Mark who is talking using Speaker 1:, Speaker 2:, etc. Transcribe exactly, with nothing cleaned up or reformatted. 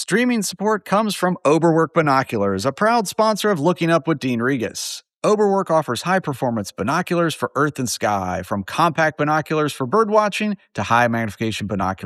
Speaker 1: Streaming support comes from Oberwerk Binoculars, a proud sponsor of Looking Up with Dean Regas. Oberwerk offers high-performance binoculars for earth and sky, from compact binoculars for birdwatching to high-magnification binoculars